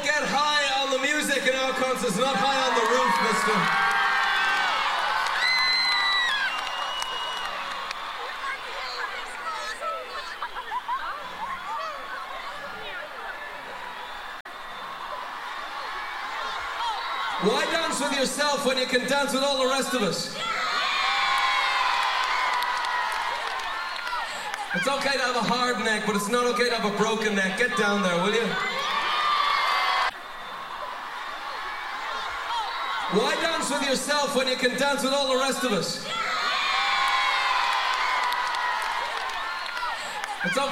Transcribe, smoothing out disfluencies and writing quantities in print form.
don't get high on the music in our concerts, not high on the roof, mister. Why dance with yourself when you can dance with all the rest of us? It's okay to have a hard neck, but it's not okay to have a broken neck. Get down there, will you? Why dance with yourself when you can dance with all the rest of us? It's okay.